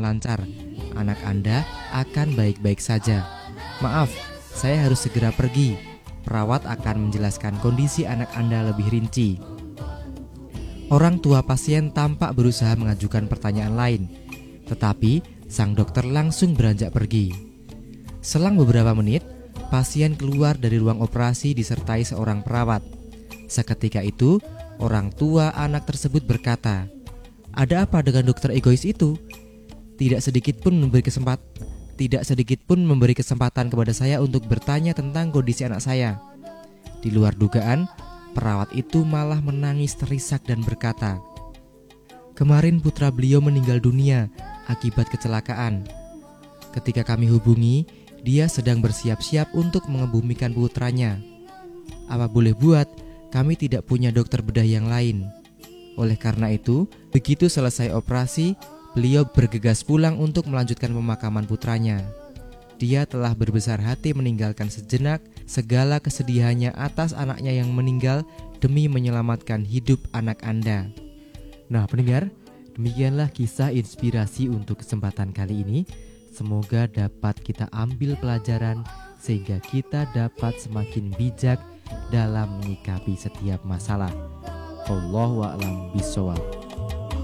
lancar. Anak Anda akan baik-baik saja. Maaf, saya harus segera pergi. Perawat akan menjelaskan kondisi anak Anda lebih rinci. Orang tua pasien tampak berusaha mengajukan pertanyaan lain, tetapi sang dokter langsung beranjak pergi. Selang beberapa menit, pasien keluar dari ruang operasi disertai seorang perawat. Seketika itu, orang tua anak tersebut berkata, "Ada apa dengan dokter egois itu? Tidak sedikit pun memberi kesempatan kepada saya untuk bertanya tentang kondisi anak saya." Di luar dugaan, perawat itu malah menangis terisak dan berkata, "Kemarin putra beliau meninggal dunia akibat kecelakaan. Ketika kami hubungi, dia sedang bersiap-siap untuk mengebumikan putranya. Apa boleh buat, kami tidak punya dokter bedah yang lain. Oleh karena itu, begitu selesai operasi, beliau bergegas pulang untuk melanjutkan pemakaman putranya. Dia telah berbesar hati meninggalkan sejenak segala kesedihannya atas anaknya yang meninggal demi menyelamatkan hidup anak Anda." Nah pendengar, demikianlah kisah inspirasi untuk kesempatan kali ini. Semoga dapat kita ambil pelajaran sehingga kita dapat semakin bijak dalam menyikapi setiap masalah. Wallahu a'lam bishawab.